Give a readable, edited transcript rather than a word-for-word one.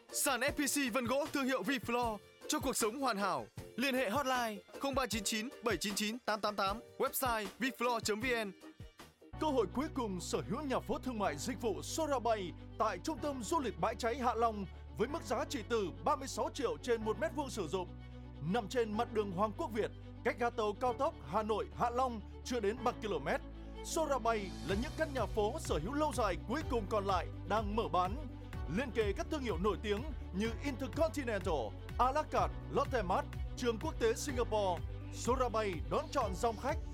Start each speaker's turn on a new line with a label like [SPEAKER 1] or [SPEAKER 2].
[SPEAKER 1] Sàn FPC vân gỗ thương hiệu Refloor cho cuộc sống hoàn hảo. Liên hệ hotline 0399 799 888, website refloor.vn.
[SPEAKER 2] Cơ hội cuối cùng sở hữu nhà phố thương mại dịch vụ Sorabay tại trung tâm du lịch Bãi Cháy Hạ Long với mức giá chỉ từ 36 triệu trên 1 mét vuông sử dụng. Nằm trên mặt đường Hoàng Quốc Việt, cách ga tàu cao tốc Hà Nội - Hạ Long chưa đến 3 km. Sorabay là những căn nhà phố sở hữu lâu dài cuối cùng còn lại đang mở bán. Liên kề các thương hiệu nổi tiếng như Intercontinental, A La Carte, Lotte Mart, Trường Quốc tế Singapore. Sorabay đón chọn dòng khách